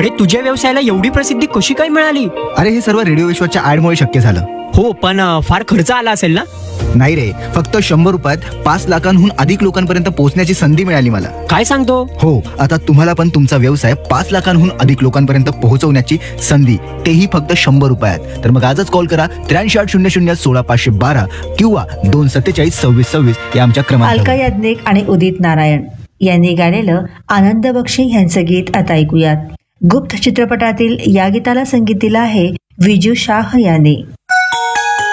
अरे तुझ्या व्यवसायाला एवढी प्रसिद्धी कशी काय मिळाली? अरे हे सर्व रेडिओ विश्वाच्या ऍडमुळे शक्य झालं. हो, पण फार खर्च आला असेल ना? नाही रे, फक्त 100 रुपयात 5 लाखांहून अधिक लोकांपर्यंत पोहोचण्याची संधी मिळाली मला. काय सांगतो? हो, आता तुम्हाला पण तुमचा व्यवसाय 5 लाखांहून अधिक लोकांपर्यंत पोहोचवण्याची संधी, तेही फक्त 100 रुपयात. तर मग आजच कॉल करा 8300016512 किंवा 2472626 या आमच्या अलका क्रमांकावर. याज्ञिक आणि उदित नारायण यांनी गायलेलं आनंद बक्षी यांचं गीत आता ऐकूयात. गुप्त चित्रपटातील या गीताला संगीत दिलं आहे विजू शाह यांनी.